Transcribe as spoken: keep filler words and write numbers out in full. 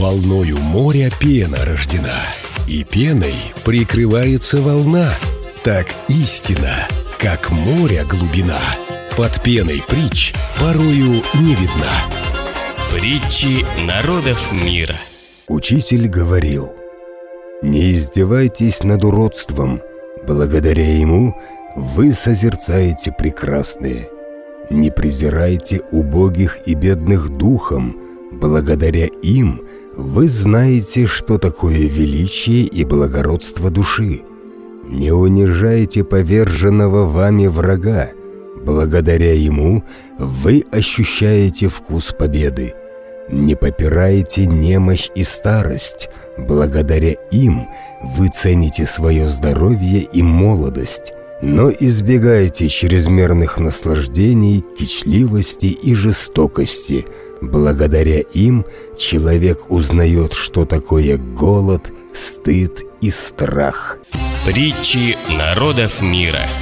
Волною моря пена рождена, и пеной прикрывается волна. Так истина, как море глубина, под пеной притч порою не видна. Притчи народов мира. Учитель говорил: не издевайтесь над уродством, благодаря ему вы созерцаете прекрасное. Не презирайте убогих и бедных духом, благодаря им вы знаете, что такое величие и благородство души. Не унижайте поверженного вами врага, благодаря ему вы ощущаете вкус победы. Не попирайте немощь и старость, благодаря им вы цените свое здоровье и молодость. Но избегайте чрезмерных наслаждений, кичливости и жестокости. Благодаря им человек узнает, что такое голод, стыд и страх. Притчи народов мира.